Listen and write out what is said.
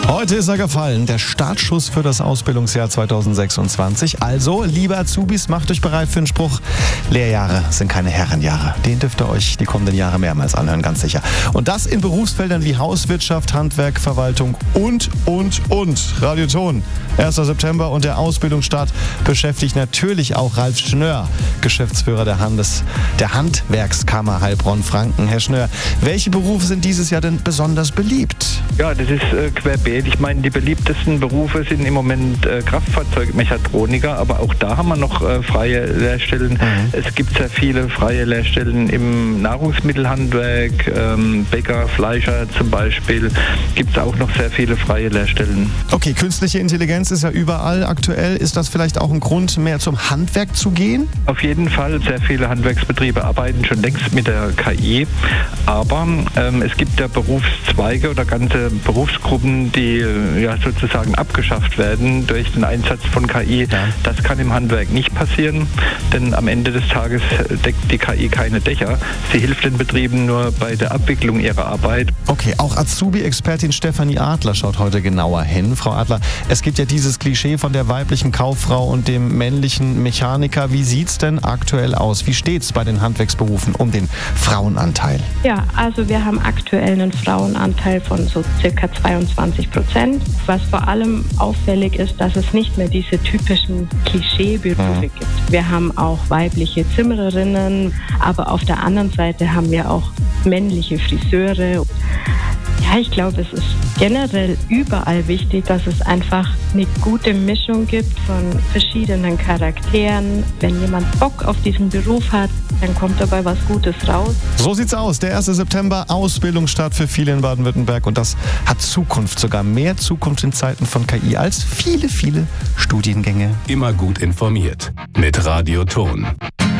Heute ist er gefallen, der Startschuss für das Ausbildungsjahr 2026. Also, liebe Azubis, macht euch bereit für den Spruch, Lehrjahre sind keine Herrenjahre. Den dürft ihr euch die kommenden Jahre mehrmals anhören, ganz sicher. Und das in Berufsfeldern wie Hauswirtschaft, Handwerk, Verwaltung und. Radio Ton, 1. September und der Ausbildungsstart beschäftigt natürlich auch Ralf Schnörr, Geschäftsführer der Handwerkskammer Heilbronn-Franken. Herr Schnörr, welche Berufe sind dieses Jahr denn besonders beliebt? Ja, das ist querbeet. Ich meine, die beliebtesten Berufe sind im Moment Kraftfahrzeugmechatroniker, aber auch da haben wir noch freie Lehrstellen. Es gibt sehr viele freie Lehrstellen im Nahrungsmittelhandwerk, Bäcker, Fleischer zum Beispiel. Gibt es auch noch sehr viele freie Lehrstellen. Okay, künstliche Intelligenz ist ja überall aktuell. Ist das vielleicht auch ein Grund, mehr zum Handwerk zu gehen? Auf jeden Fall. Sehr viele Handwerksbetriebe arbeiten schon längst mit der KI. Aber es gibt ja Berufszweige oder ganze Berufsgruppen, die sozusagen abgeschafft werden durch den Einsatz von KI. Ja. Das kann im Handwerk nicht passieren, denn am Ende des Tages deckt die KI keine Dächer. Sie hilft den Betrieben nur bei der Abwicklung ihrer Arbeit. Okay, auch Azubi-Expertin Stefanie Adler schaut heute genauer hin. Frau Adler, es gibt ja dieses Klischee von der weiblichen Kauffrau und dem männlichen Mechaniker. Wie sieht's denn aktuell aus? Wie steht's bei den Handwerksberufen um den Frauenanteil? Ja, also wir haben aktuell einen Frauenanteil von so circa 22%. Was vor allem auffällig ist, dass es nicht mehr diese typischen Klischeeberufe gibt. Wir haben auch weibliche Zimmererinnen, aber auf der anderen Seite haben wir auch männliche Friseure. Ja, ich glaube, es ist generell überall wichtig, dass es einfach eine gute Mischung gibt von verschiedenen Charakteren. Wenn jemand Bock auf diesen Beruf hat, dann kommt dabei was Gutes raus. So sieht's aus. Der 1. September, Ausbildungsstart für viele in Baden-Württemberg. Und das hat Zukunft, sogar mehr Zukunft in Zeiten von KI als viele Studiengänge. Immer gut informiert mit Radio Ton.